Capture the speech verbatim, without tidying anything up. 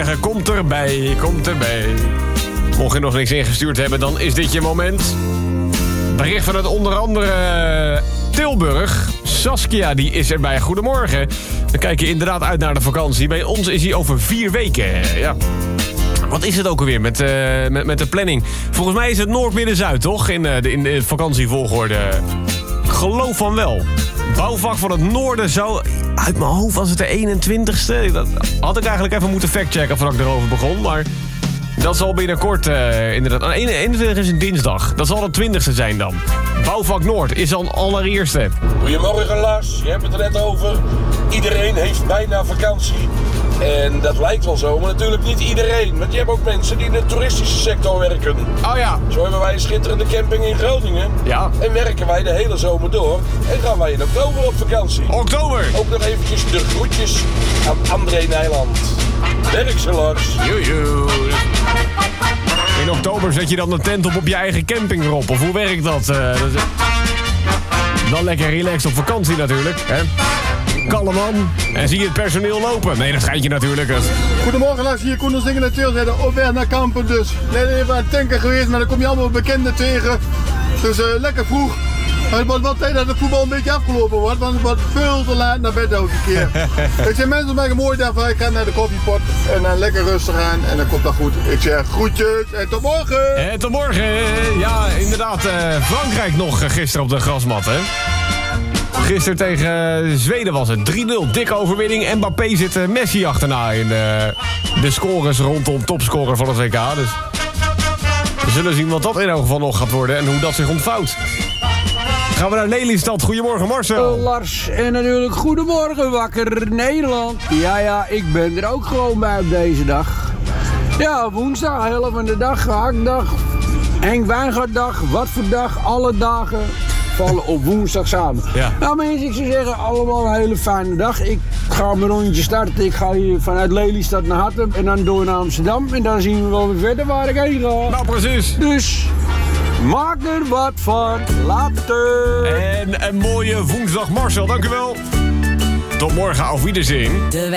zeggen, komt erbij, komt erbij. Mocht je nog niks ingestuurd hebben, dan is dit je moment. Bericht van het onder andere Tilburg. Saskia, die is erbij. Goedemorgen. We kijken inderdaad uit naar de vakantie. Bij ons is die over vier weken. Ja. Wat is het ook alweer met, uh, met, met de planning? Volgens mij is het Noord, Midden, Zuid, toch? In, uh, de, in de vakantievolgorde. Ik geloof van wel. Bouwvak van het Noorden zou... Uit mijn hoofd was het de eenentwintigste. Dat had ik eigenlijk even moeten factchecken voordat ik erover begon. Maar dat zal binnenkort uh, inderdaad... eenentwintig is een dinsdag. Dat zal de twintigste zijn dan. Bouwvak Noord is dan allereerste. Goedemorgen Lars, je hebt het er net over. Iedereen heeft bijna vakantie. En dat lijkt wel zo, maar natuurlijk niet iedereen. Want je hebt ook mensen die in de toeristische sector werken. Oh ja. Zo hebben wij een schitterende camping in Groningen. Ja. En werken wij de hele zomer door. En gaan wij in oktober op vakantie. Oktober. Ook nog eventjes de groetjes aan André Nijland. Werk ze Lars. Joejoe. In oktober zet je dan de tent op op je eigen camping erop. Of hoe werkt dat? Uh, dat is... Dan lekker relaxed op vakantie natuurlijk. Hè? Kalm man. En zie je het personeel lopen. Nee, dat schijnt je natuurlijk. Dus. Goedemorgen Lars, hier Koen Zingen natuurlijk zitten. Op weg naar kampen dus. Net even aan het tanken geweest, maar dan kom je allemaal bekenden tegen. Dus uh, lekker vroeg. Maar het wordt wel tijd dat het voetbal een beetje afgelopen wordt, want het wordt veel te laat naar bed elke keer. Ik zeg mensen maken mooi daarvan, ik ga naar de koffiepot en dan lekker rustig aan en dan komt dat goed. Ik zeg groetjes en tot morgen! En tot morgen! Ja, inderdaad, uh, Frankrijk nog uh, gisteren op de grasmat, hè? Gisteren tegen uh, Zweden was het drie nul, dikke overwinning. Mbappé zit uh, Messi achterna in uh, de scores rondom topscorer van het W K. Dus we zullen zien wat dat in elk geval nog gaat worden en hoe dat zich ontvouwt. Gaan we naar Lelystad. Goedemorgen Marcel. Lars en natuurlijk goedemorgen wakker Nederland. Ja ja, ik ben er ook gewoon bij op deze dag. Ja, woensdag, helft van de dag, gehaktdag, Henk Wijngaarddag, wat voor dag, alle dagen vallen op woensdag samen. Ja. Nou mensen, ik zou zeggen, allemaal een hele fijne dag. Ik ga mijn rondje starten. Ik ga hier vanuit Lelystad naar Hattem en dan door naar Amsterdam. En dan zien we wel weer verder waar ik heen ga. Nou precies. Dus... maak er wat van. Later. En een mooie woensdag Marcel, dank u wel. Tot morgen, auf Wiedersehen.